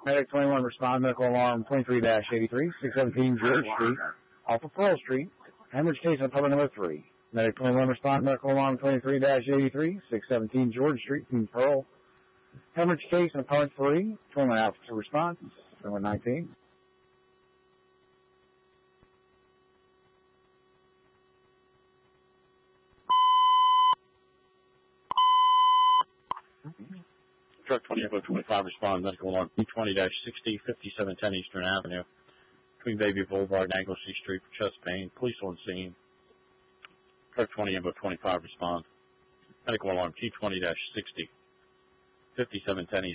Medic 21 respond, medical alarm 23-83, 617 George Street, off of Pearl Street. Hemorrhage case on apartment number 3. Medic 21 respond, medical alarm 23-83, 617 George Street in Pearl. Hemorrhage case on apartment 3. 21 officer response, 2119. Truck 20-25 respond, medical alarm P20-60, 5710 Eastern Avenue, between Bayview Boulevard and Anglesey Street for chest pain. Police on scene. Truck 20-25 respond, medical alarm T20-60, 5710